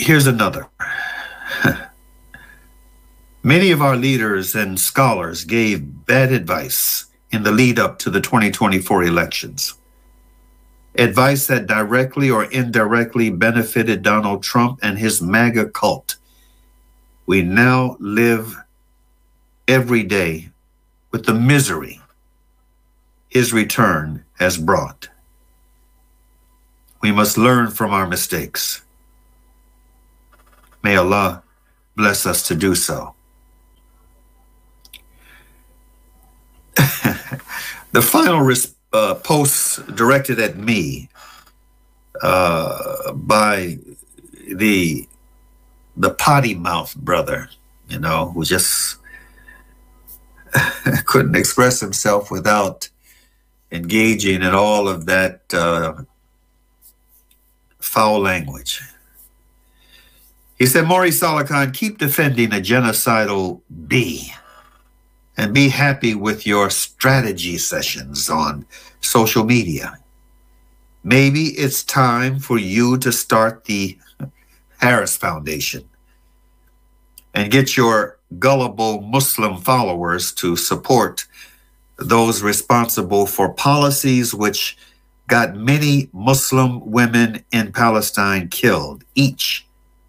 Here's another. Many of our leaders and scholars gave bad advice in the lead up to the 2024 elections. Advice that directly or indirectly benefited Donald Trump and his MAGA cult. We now live every day with the misery his return has brought. We must learn from our mistakes. May Allah bless us to do so. The final post directed at me by the potty mouth brother, who just couldn't express himself without engaging in all of that foul language. He said, Maurice Salakhan, keep defending a genocidal bee and be happy with your strategy sessions on social media. Maybe it's time for you to start the Harris Foundation and get your gullible Muslim followers to support those responsible for policies which got many Muslim women in Palestine killed, each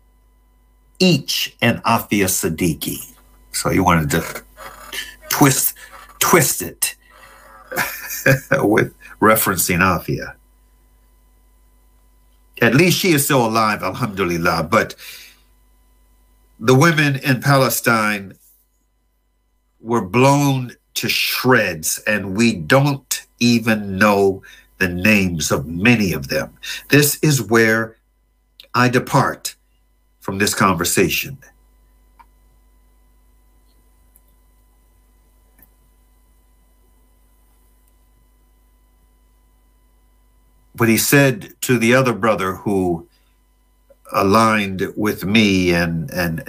and Afia Siddiqui. So you wanted to twist it with referencing Afia. At least she is still alive, alhamdulillah. But the women in Palestine were blown to shreds, and we don't even know the names of many of them. This is where I depart from this conversation. What he said to the other brother who aligned with me and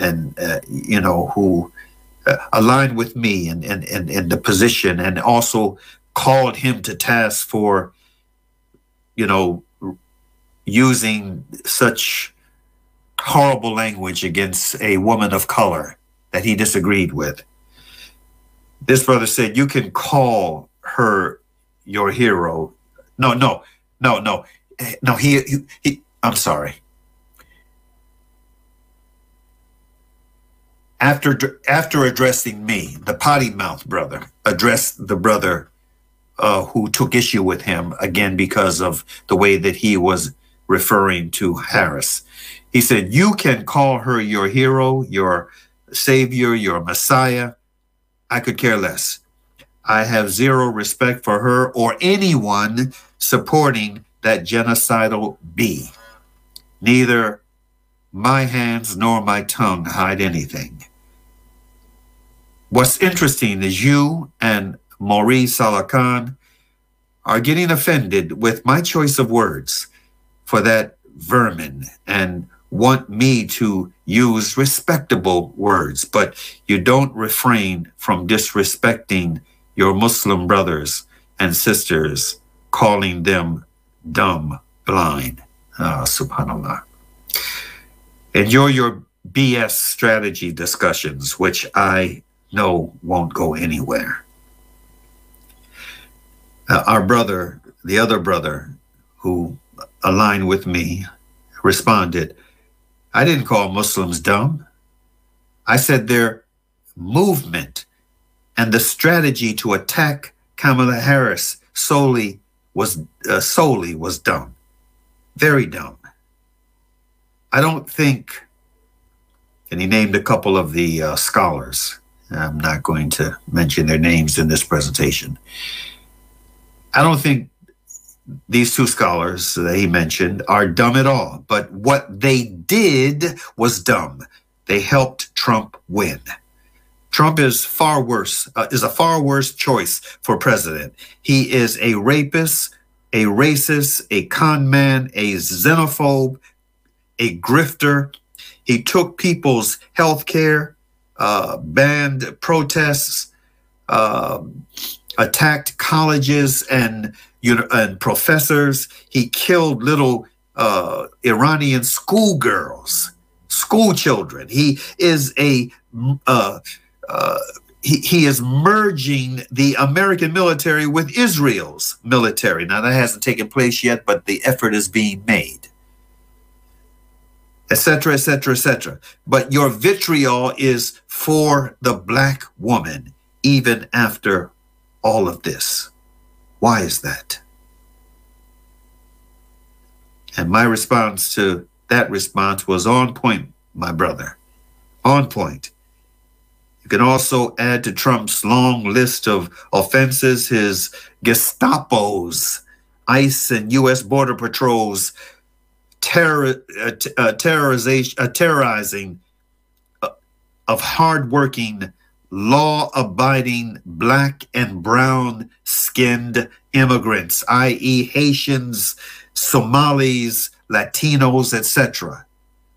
who aligned with me in the position, and also called him to task for, using such horrible language against a woman of color that he disagreed with. This brother said, you can call her your hero. No, I'm sorry. After addressing me, the potty mouth brother addressed the brother who took issue with him, again, because of the way that he was referring to Harris. He said, you can call her your hero, your savior, your messiah. I could care less. I have zero respect for her or anyone supporting that genocidal bee. Neither my hands nor my tongue hide anything. What's interesting is you and Maurice Salakhan are getting offended with my choice of words for that vermin and want me to use respectable words, but you don't refrain from disrespecting your Muslim brothers and sisters, calling them dumb, blind. Subhanallah. Enjoy your BS strategy discussions, which I know won't go anywhere. Our brother, the other brother who aligned with me, responded, I didn't call Muslims dumb. I said their movement and the strategy to attack Kamala Harris solely was dumb. Very dumb. I don't think, and he named a couple of the scholars. I'm not going to mention their names in this presentation. I don't think these two scholars that he mentioned are dumb at all, but what they did was dumb. They helped Trump win. Trump is a far worse choice for president. He is a rapist, a racist, a con man, a xenophobe, a grifter. He took people's health care, banned protests, attacked colleges and professors. He killed little Iranian schoolgirls school children. He is he is merging the American military with Israel's military. Now, that hasn't taken place yet, but the effort is being made, etc., etc., etc. But your vitriol is for the black woman, even after all of this. Why is that? And my response to that response was on point, my brother, on point. You can also add to Trump's long list of offenses his Gestapo's, ICE and U.S. Border Patrol's terrorizing of hardworking, law-abiding black and brown-skinned immigrants, i.e. Haitians, Somalis, Latinos, etc.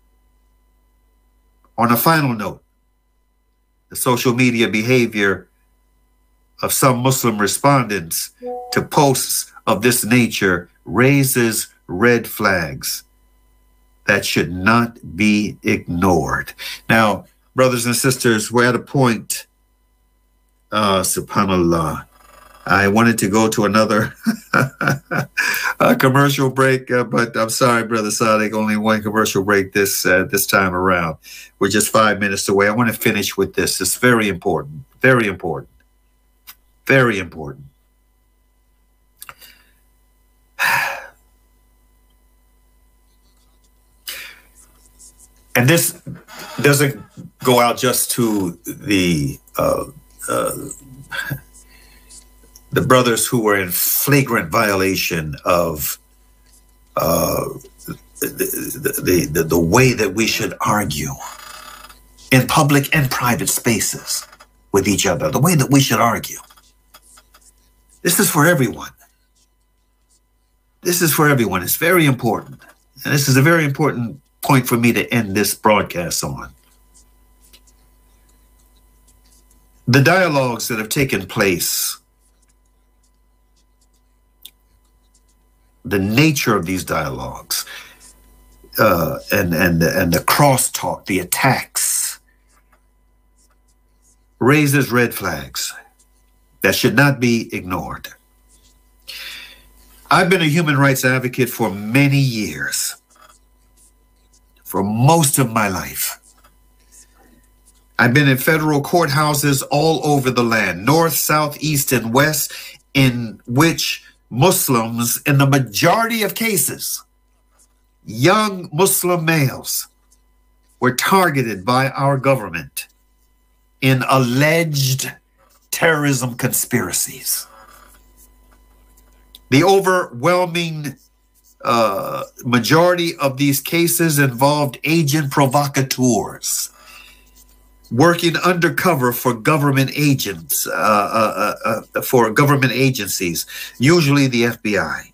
On a final note, the social media behavior of some Muslim respondents to posts of this nature raises red flags that should not be ignored. Now, brothers and sisters, we're at a point, subhanAllah. I wanted to go to another commercial break, but I'm sorry, Brother Sadiq, only one commercial break this time around. We're just 5 minutes away. I want to finish with this. It's very important, very important, very important. And this doesn't go out just to the brothers who were in flagrant violation of the way that we should argue in public and private spaces with each other, the way that we should argue. This is for everyone. This is for everyone. It's very important. And this is a very important point for me to end this broadcast on. The dialogues that have taken place, the nature of these dialogues, and the crosstalk, the attacks, raises red flags that should not be ignored. I've been a human rights advocate for many years, for most of my life. I've been in federal courthouses all over the land, north, south, east, and west, in which Muslims, in the majority of cases, young Muslim males, were targeted by our government in alleged terrorism conspiracies. The overwhelming majority of these cases involved agent provocateurs working undercover for government agents, for government agencies, usually the FBI,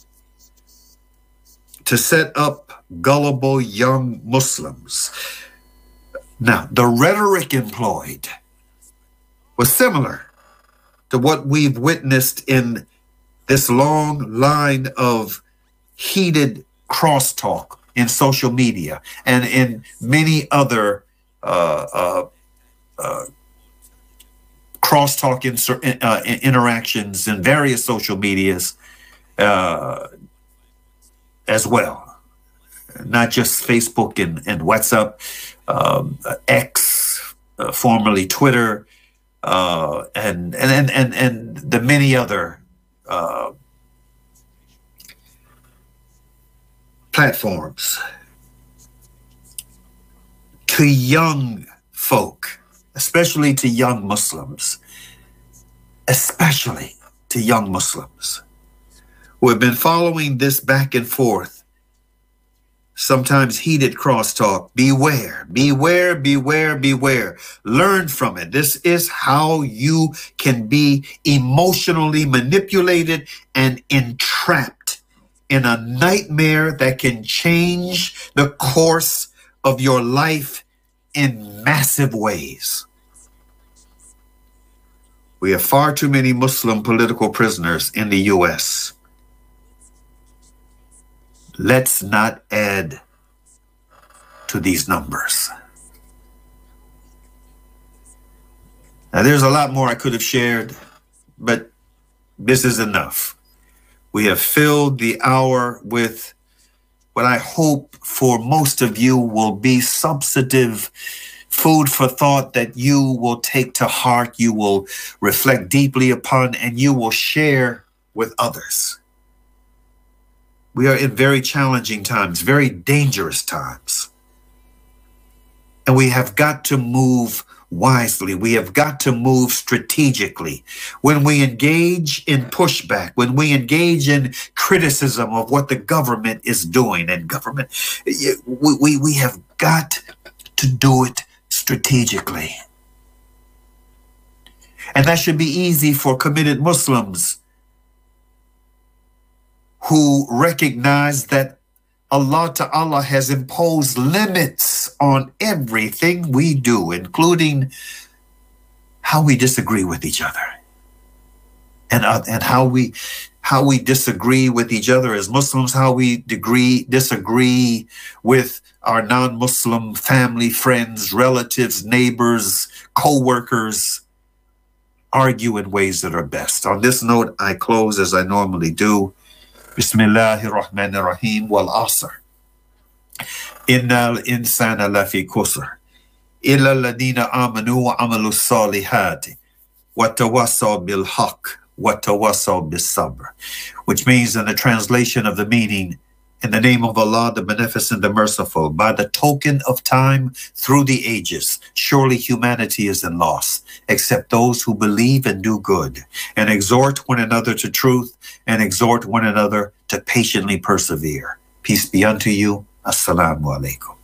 to set up gullible young Muslims. Now, the rhetoric employed was similar to what we've witnessed in this long line of heated crosstalk in social media and in many other crosstalk interactions in various social medias as well, not just Facebook and WhatsApp, X, formerly Twitter, and the many other platforms. To young folk, especially to young Muslims, especially to young Muslims who have been following this back and forth, sometimes heated crosstalk. Beware, beware, beware, beware. Learn from it. This is how you can be emotionally manipulated and entrapped in a nightmare that can change the course of your life in massive ways. We have far too many Muslim political prisoners in the U.S. Let's not add to these numbers. Now, there's a lot more I could have shared, but this is enough. We have filled the hour with what I hope for most of you will be substantive food for thought that you will take to heart, you will reflect deeply upon, and you will share with others. We are in very challenging times, very dangerous times. And we have got to move wisely. We have got to move strategically. When we engage in pushback, when we engage in criticism of what the government is doing, and government, we have got to do it strategically. And that should be easy for committed Muslims who recognize that Allah Ta'ala has imposed limits on everything we do, including how we disagree with each other. And how we disagree with each other as Muslims, how we disagree with our non-Muslim family, friends, relatives, neighbors, co-workers, argue in ways that are best. On this note, I close as I normally do. Bismillahir Rahmanir Rahim wal Asr. Innal insana lafi khusr. Illa alladhina amanu wa amalu salihati. Wa tawassaw bil haqq wa tawassaw bis sabr. Which means, in the translation of the meaning, in the name of Allah, the Beneficent, the Merciful, by the token of time through the ages, surely humanity is in loss, except those who believe and do good, and exhort one another to truth, and exhort one another to patiently persevere. Peace be unto you. Assalamu alaikum.